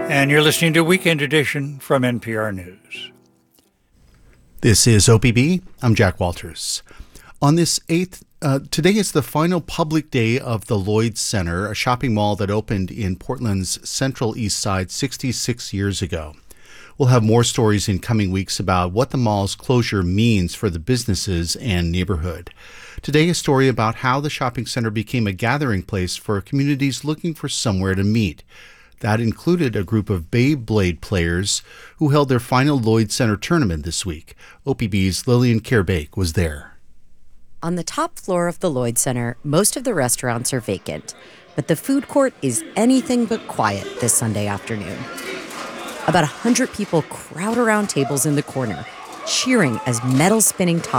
And you're listening to Weekend Edition from NPR News. This is OPB. I'm Jack Walters. On this 8th, today is the final public day of the Lloyd Center, a shopping mall that opened in Portland's Central East Side 66 years ago. We'll have more stories in coming weeks about what the mall's closure means for the businesses and neighborhood. Today, a story about how the shopping center became a gathering place for communities looking for somewhere to meet. That included a group of Beyblade players who held their final Lloyd Center tournament this week. OPB's Lillian Kerbake was there. On the top floor of the Lloyd Center, most of the restaurants are vacant, but the food court is anything but quiet this Sunday afternoon. About 100 people crowd around tables in the corner, cheering as metal spinning tops